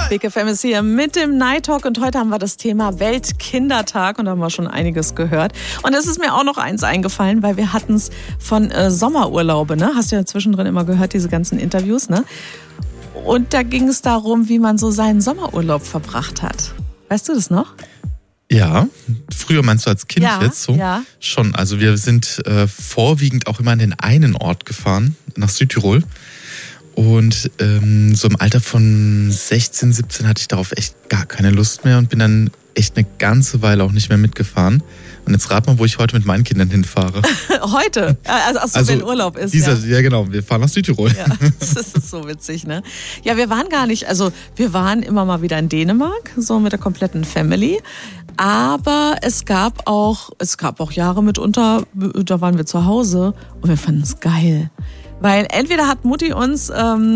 Big FM ist hier mit dem Night Talk und heute haben wir das Thema Weltkindertag und da haben wir schon einiges gehört. Und es ist mir auch noch eins eingefallen, weil wir hatten es von Sommerurlaube, ne? Hast du ja zwischendrin immer gehört, diese ganzen Interviews, ne? Und da ging es darum, wie man so seinen Sommerurlaub verbracht hat. Weißt du das noch? Ja, früher meinst du als Kind jetzt so? Ja. Schon, also wir sind vorwiegend auch immer an den einen Ort gefahren, nach Südtirol. Und so im Alter von 16, 17 hatte ich darauf echt gar keine Lust mehr und bin dann echt eine ganze Weile auch nicht mehr mitgefahren. Und jetzt rat mal, wo ich heute mit meinen Kindern hinfahre. Heute? Also wenn Urlaub ist. Ja, genau, wir fahren nach Südtirol. Ja, das ist so witzig, ne? Ja, wir waren gar nicht, also wir waren immer mal wieder in Dänemark, so mit der kompletten Family. Aber es gab auch Jahre mitunter, da waren wir zu Hause und wir fanden es geil. Weil entweder hat Mutti uns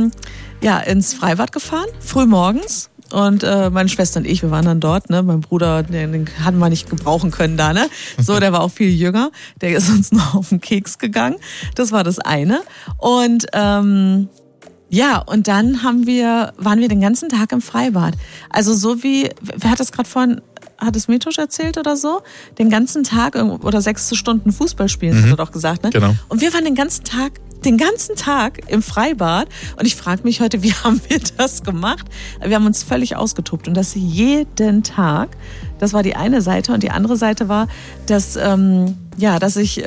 ins Freibad gefahren, früh morgens. Und meine Schwester und ich, wir waren dann dort, ne? Mein Bruder, den hatten wir nicht gebrauchen können da, ne? So, der war auch viel jünger. Der ist uns noch auf den Keks gegangen. Das war das eine. Und und dann waren wir den ganzen Tag im Freibad. Also so wie, wer hat das gerade vorhin, hat es Metosch erzählt oder so? Den ganzen Tag oder 6 Stunden Fußball spielen, hat er doch gesagt, ne? Genau. Und wir waren den ganzen Tag im Freibad und ich frage mich heute, wie haben wir das gemacht? Wir haben uns völlig ausgetobt und das jeden Tag. Das war die eine Seite und die andere Seite war, dass ich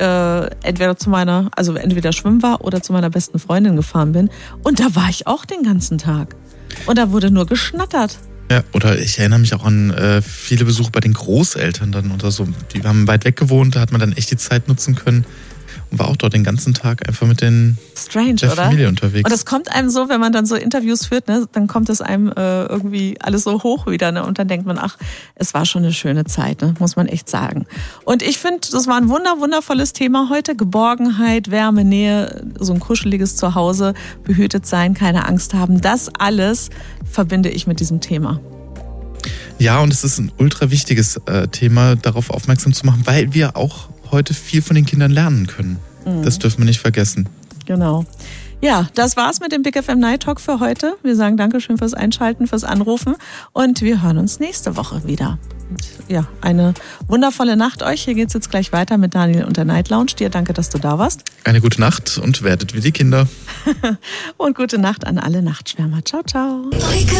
entweder schwimmen war oder zu meiner besten Freundin gefahren bin und da war ich auch den ganzen Tag und da wurde nur geschnattert. Ja, oder ich erinnere mich auch an viele Besuche bei den Großeltern dann oder so. Die haben weit weg gewohnt, da hat man dann echt die Zeit nutzen können. Und war auch dort den ganzen Tag einfach mit der Familie unterwegs. Und das kommt einem so, wenn man dann so Interviews führt, ne, dann kommt es einem irgendwie alles so hoch wieder, ne, und dann denkt man, ach, es war schon eine schöne Zeit, ne, muss man echt sagen. Und ich finde, das war ein wundervolles Thema heute. Geborgenheit, Wärme, Nähe, so ein kuscheliges Zuhause, behütet sein, keine Angst haben. Das alles verbinde ich mit diesem Thema. Ja, und es ist ein ultra wichtiges Thema, darauf aufmerksam zu machen, weil wir auch heute viel von den Kindern lernen können. Das dürfen wir nicht vergessen. Genau. Ja, das war's mit dem Big FM Night Talk für heute. Wir sagen Dankeschön fürs Einschalten, fürs Anrufen und wir hören uns nächste Woche wieder. Und ja, eine wundervolle Nacht euch. Hier geht's jetzt gleich weiter mit Daniel und der Night Lounge. Dir danke, dass du da warst. Eine gute Nacht und werdet wie die Kinder. Und gute Nacht an alle Nachtschwärmer. Ciao, ciao.